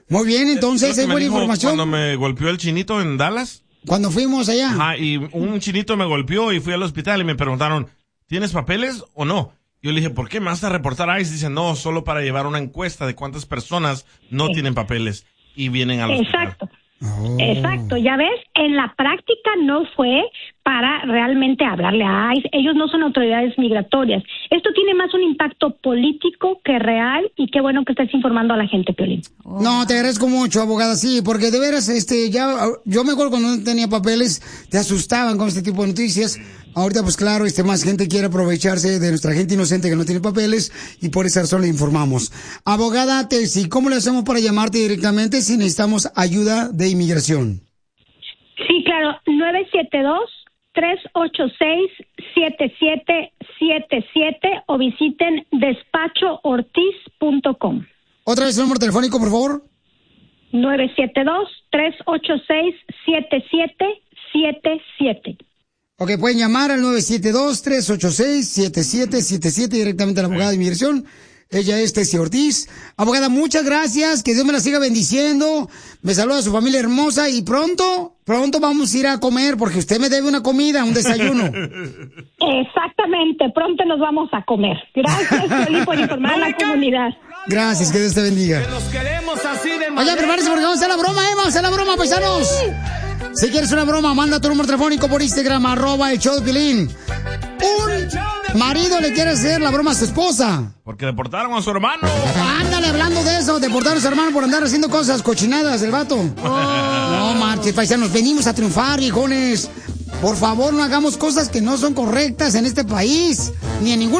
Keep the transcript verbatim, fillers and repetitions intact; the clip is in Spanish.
Muy bien, entonces, es buena información. Cuando me golpeó el chinito en Dallas. Cuando fuimos allá. Ajá, y un chinito me golpeó y fui al hospital y me preguntaron, ¿tienes papeles o no? Yo le dije, ¿por qué me vas a reportar a ICE? Dicen, no, solo para llevar una encuesta de cuántas personas no sí. tienen papeles y vienen al hospital. Exacto. Oh. Exacto, ya ves, en la práctica no fue para realmente hablarle a ICE. Ellos no son autoridades migratorias. Esto tiene más un impacto político que real, y qué bueno que estés informando a la gente, Piolín. Oh. No, te agradezco mucho, abogada, sí, porque de veras, este, ya, yo me acuerdo cuando no tenía papeles, te asustaban con este tipo de noticias. Ahorita, pues claro, este, más gente quiere aprovecharse de nuestra gente inocente que no tiene papeles, y por esa razón le informamos. Abogada Tessy, ¿cómo le hacemos para llamarte directamente si necesitamos ayuda de inmigración? Sí, claro, nueve siete dos, tres ocho seis, siete siete siete siete o visiten despacho ortiz punto com. ¿Otra vez el número telefónico, por favor? nueve siete dos, tres ocho seis, siete siete siete siete. Ok, pueden llamar al nueve siete dos, tres ocho seis, siete siete siete siete directamente a la abogada de inmigración. Ella es Tessy Ortiz. Abogada, muchas gracias. Que Dios me la siga bendiciendo. Me saluda a su familia hermosa y pronto, pronto vamos a ir a comer porque usted me debe una comida, un desayuno. Exactamente, pronto nos vamos a comer. Gracias, Piolín, por informar a la comunidad. Gracias, que Dios te bendiga. Que nos queremos así de manera... Oye, prepárense porque vamos a hacer la broma, ¿eh? Vamos a hacer la broma, paisanos. Si quieres una broma, manda tu número telefónico por Instagram, arroba el show de Piolín. Un marido le quiere hacer la broma a su esposa. Porque deportaron a su hermano. Ándale, hablando de eso, deportaron a su hermano por andar haciendo cosas cochinadas, el vato. Oh. No, marches, paisanos, venimos a triunfar, viejones. Por favor, no hagamos cosas que no son correctas en este país, ni en ningún